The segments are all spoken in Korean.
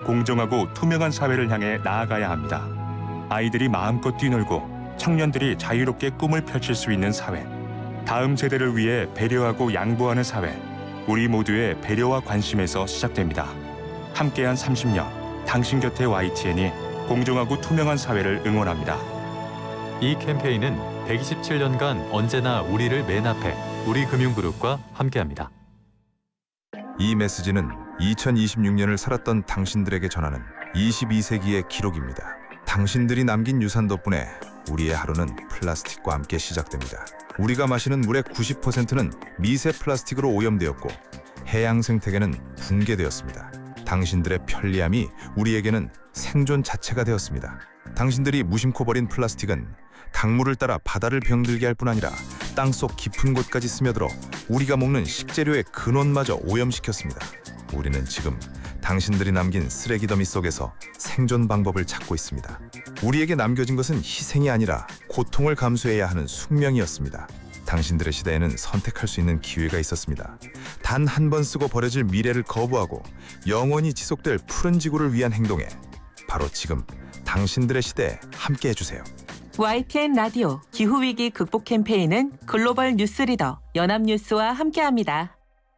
공정하고 투명한 사회를 향해 나아가야 합니다. 아이들이 마음껏 뛰놀고 청년들이 자유롭게 꿈을 펼칠 수 있는 사회. 다음 세대를 위해 배려하고 양보하는 사회. 우리 모두의 배려와 관심에서 시작됩니다. 함께한 30년, 당신 곁에 YTN이 공정하고 투명한 사회를 응원합니다. 이 캠페인은 127년간 언제나 우리를 맨 앞에 우리금융그룹과 함께합니다. 이 메시지는 2026년을 살았던 당신들에게 전하는 22세기의 기록입니다. 당신들이 남긴 유산 덕분에 우리의 하루는 플라스틱과 함께 시작됩니다. 우리가 마시는 물의 90%는 미세 플라스틱으로 오염되었고 해양 생태계는 붕괴되었습니다. 당신들의 편리함이 우리에게는 생존 자체가 되었습니다. 당신들이 무심코 버린 플라스틱은 강물을 따라 바다를 병들게 할 뿐 아니라 땅속 깊은 곳까지 스며들어 우리가 먹는 식재료의 근원마저 오염시켰습니다. 우리는 지금 당신들이 남긴 쓰레기 더미 속에서 생존 방법을 찾고 있습니다. 우리에게 남겨진 것은 희생이 아니라 고통을 감수해야 하는 숙명이었습니다. 당신들의 시대에는 선택할 수 있는 기회가 있었습니다. 단 한 번 쓰고 버려질 미래를 거부하고 영원히 지속될 푸른 지구를 위한 행동에 바로 지금 당신들의 시대에 함께 해주세요. YTN 라디오 기후위기 극복 캠페인은 글로벌 뉴스리더 연합뉴스와 함께합니다.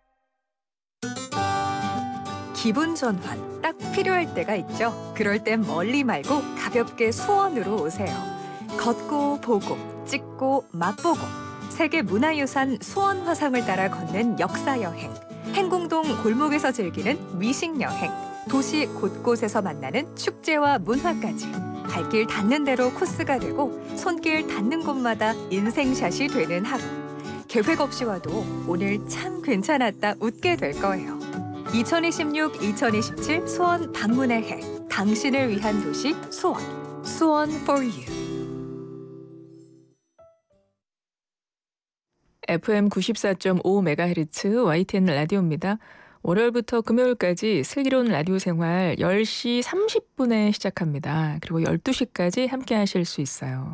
기분 전환 딱 필요할 때가 있죠. 그럴 땐 멀리 말고 가볍게 수원으로 오세요. 걷고 보고 찍고 맛보고 세계 문화유산 수원 화상을 따라 걷는 역사여행, 행궁동 골목에서 즐기는 미식여행, 도시 곳곳에서 만나는 축제와 문화까지 발길 닿는 대로 코스가 되고 손길 닿는 곳마다 인생샷이 되는 하루. 계획 없이 와도 오늘 참 괜찮았다 웃게 될 거예요. 2026-2027 수원 방문의 해, 당신을 위한 도시 수원, 수원 for you. FM 94.5MHz YTN 라디오입니다. 월요일부터 금요일까지 슬기로운 라디오 생활 10시 30분에 시작합니다. 그리고 12시까지 함께 하실 수 있어요.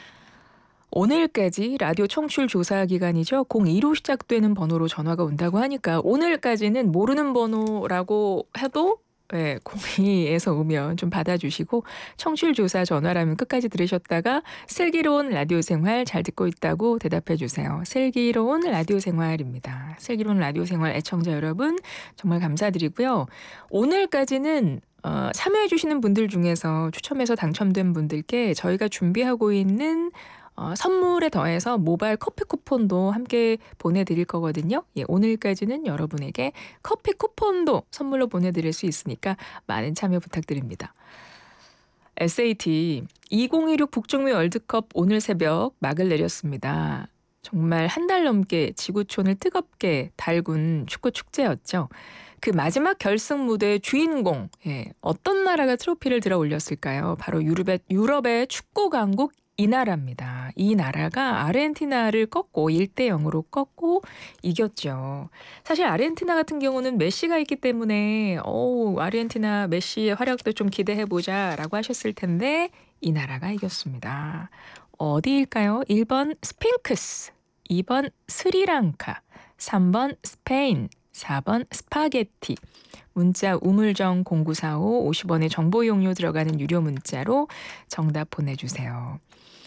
오늘까지 라디오 청취율 조사 기간이죠. 02로 시작되는 번호로 전화가 온다고 하니까 오늘까지는 모르는 번호라고 해도 02에서 오면 좀 받아주시고 청취율 조사 전화라면 끝까지 들으셨다가 슬기로운 라디오 생활 잘 듣고 있다고 대답해 주세요. 슬기로운 라디오 생활입니다. 슬기로운 라디오 생활 애청자 여러분 정말 감사드리고요. 오늘까지는 참여해 주시는 분들 중에서 추첨해서 당첨된 분들께 저희가 준비하고 있는 선물에 더해서 모바일 커피 쿠폰도 함께 보내드릴 거거든요. 오늘까지는 여러분에게 커피 쿠폰도 선물로 보내드릴 수 있으니까 많은 참여 부탁드립니다. SAT 2026 북중미 월드컵 오늘 새벽 막을 내렸습니다. 정말 한 달 넘게 지구촌을 뜨겁게 달군 축구 축제였죠. 그 마지막 결승 무대의 주인공, 어떤 나라가 트로피를 들어 올렸을까요? 바로 유럽의 축구 강국 이 나라입니다. 이 나라가 아르헨티나를 꺾고 1대0으로 꺾고 이겼죠. 사실 아르헨티나 같은 경우는 메시가 있기 때문에 아르헨티나 메시의 활약도 좀 기대해보자라고 하셨을 텐데 이 나라가 이겼습니다. 어디일까요? 1번 스핑크스, 2번 스리랑카, 3번 스페인, 4번 스파게티. 문자 우물정 0945 50원의 정보 이용료 들어가는 유료 문자로 정답 보내주세요.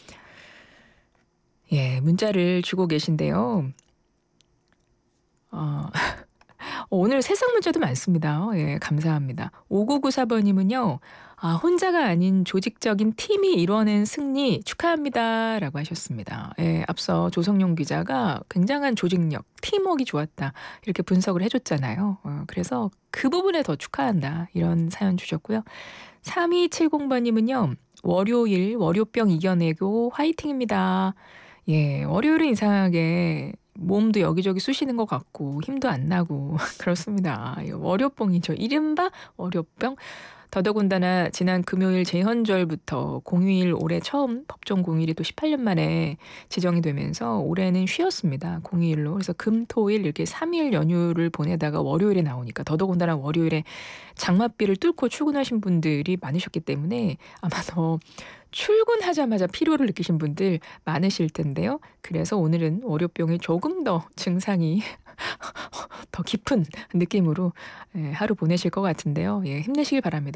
문자를 주고 계신데요. 오늘 세상 문자도 많습니다. 감사합니다. 5994번님은요. 혼자가 아닌 조직적인 팀이 이뤄낸 승리 축하합니다. 라고 하셨습니다. 앞서 조성용 기자가 굉장한 조직력, 팀워크가 좋았다. 이렇게 분석을 해줬잖아요. 그래서 그 부분에 더 축하한다. 이런 사연 주셨고요. 3270번님은요. 월요일 월요병 이겨내고 화이팅입니다. 월요일은 이상하게 몸도 여기저기 쑤시는 것 같고 힘도 안 나고 그렇습니다. 월요병이죠. 이른바 월요병. 더더군다나 지난 금요일 제헌절부터 공휴일 올해 처음 법정 공휴일이 또 18년 만에 지정이 되면서 올해는 쉬었습니다. 공휴일로. 그래서 금, 토, 일 이렇게 3일 연휴를 보내다가 월요일에 나오니까 더더군다나 월요일에 장맛비를 뚫고 출근하신 분들이 많으셨기 때문에 아마 더 출근하자마자 피로를 느끼신 분들 많으실 텐데요. 그래서 오늘은 월요병이 조금 더 증상이 더 깊은 느낌으로 하루 보내실 것 같은데요. 힘내시길 바랍니다.